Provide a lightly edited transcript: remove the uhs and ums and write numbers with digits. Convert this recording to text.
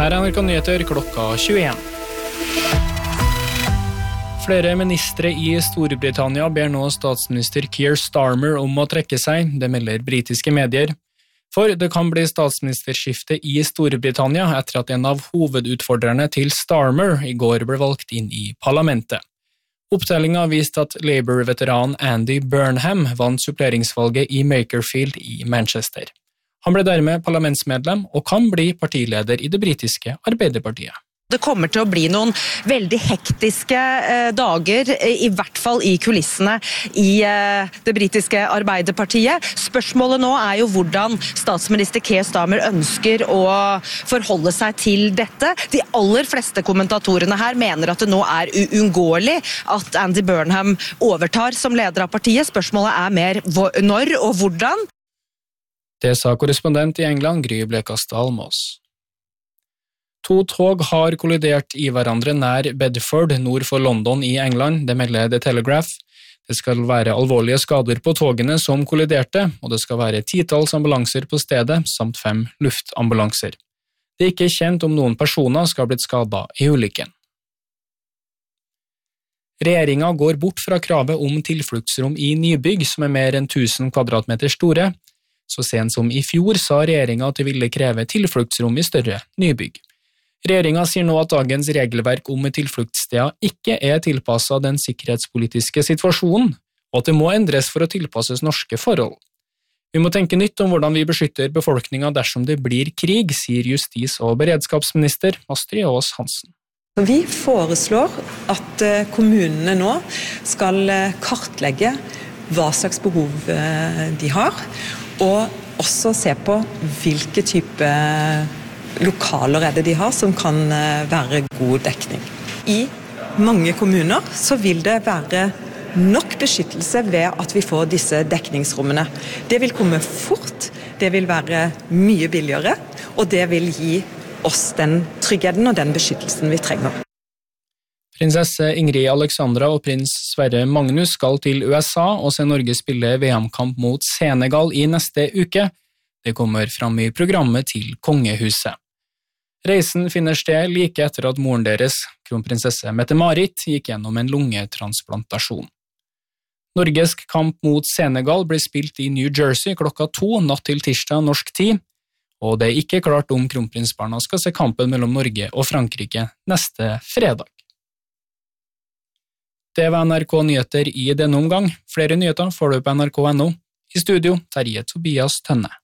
Her NRK Nyheter klokka 21. Flere ministre i Storbritannia ber nå statsminister Keir Starmer om å trekke seg, det melder britiske medier. For det kan bli statsministerskifte i Storbritannia etter at en av hovedutfordrerne til Starmer i går ble valgt inn i parlamentet. Opptellingen viste at Labour-veteran Andy Burnham vant suppleringsvalget i Makerfield i Manchester. Han ble dermed parlamentsmedlem og kan bli partileder i det britiske Arbeiderpartiet. Det kommer til å bli noen veldig hektiske dager, i hvert fall i kulissene i det britiske Arbeiderpartiet. Spørsmålet nå er jo hvordan statsminister Keir Starmer ønsker å forholde seg til dette. De aller fleste kommentatorene her mener at det nå er uunngåelig at Andy Burnham overtar som leder av partiet. Spørsmålet er mer når og hvordan. Det sa korrespondent i England, Gry Blekastad Almås. 2 tog har kollidert i hverandre nær Bedford, nord for London i England, det melder The Telegraph. Det skal være alvorlige skader på togene som kolliderte, og det skal være 10-talls ambulanser på stedet, samt 5 luftambulanser. Det er ikke kjent om noen personer skal ha blitt skadet i ulykken. Regjeringen går bort fra kravet om tilfluktsrom i nybygg som er mer enn 1000 kvadratmeter store. Så sent som i fjor sa regjeringen at de ville kreve tilfluktsrom i større nybygg. Regjeringen sier nå at dagens regelverk om tilfluktssteder ikke er tilpasset den sikkerhetspolitiske situasjonen, og at det må endres for å tilpasses norske forhold. Vi må tenke nytt om hvordan vi beskytter befolkningen dersom det blir krig, sier justis- og beredskapsminister Astrid Aas Hansen. Vi foreslår at kommunene nå skal kartlegge hva slags behov de har, og også se på hvilke type lokaler er det de har som kan være god dekning. I mange kommuner så vil det være nok beskyttelse ved at vi får disse dekningsrommene. Det vil komme fort, det vil være mye billigere, og det vil gi oss den tryggheten og den beskyttelsen vi trenger. Prinsesse Ingrid Alexandra og prins Sverre Magnus skal til USA og se Norge spille VM-kamp mot Senegal i neste uke. Det kommer fram i programmet til Kongehuset. Reisen finner sted like etter at moren deres, kronprinsesse Mette-Marit, gikk gjennom en lungetransplantasjon. Norges kamp mot Senegal blir spilt i New Jersey klokka 2 natt til tirsdag norsk tid, og det er ikke klart om kronprinsbarna skal se kampen mellom Norge og Frankrike neste fredag. Det var NRK Nyheter i denne omgang. Flere nyheter får du på nrk.no. I studio, Terje Tobias Tønne.